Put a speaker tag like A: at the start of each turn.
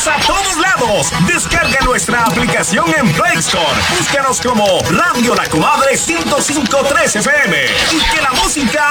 A: Estamos a todos lados. Descarga nuestra aplicación en Play Store. Búscanos como Radio La Comadre 105.3 FM y que la música